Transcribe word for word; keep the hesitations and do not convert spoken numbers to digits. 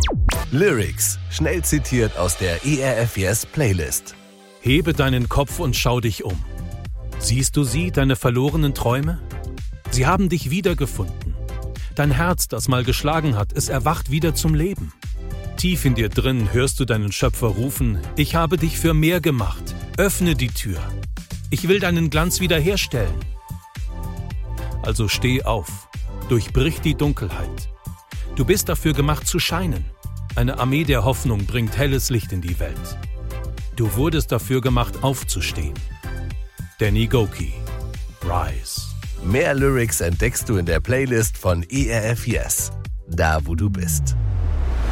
Lyrics, schnell zitiert aus der E R F Yes Playlist. Hebe deinen Kopf und schau dich um. Siehst du sie, deine verlorenen Träume? Sie haben dich wiedergefunden. Dein Herz, das mal geschlagen hat, es erwacht wieder zum Leben. Tief in dir drin hörst du deinen Schöpfer rufen: Ich habe dich für mehr gemacht. Öffne die Tür. Ich will deinen Glanz wiederherstellen. Also steh auf. Durchbrich die Dunkelheit. Du bist dafür gemacht zu scheinen. Eine Armee der Hoffnung bringt helles Licht in die Welt. Du wurdest dafür gemacht, aufzustehen. Danny Gokey, Rise. Mehr Lyrics entdeckst du in der Playlist von E R F Yes, da wo du bist.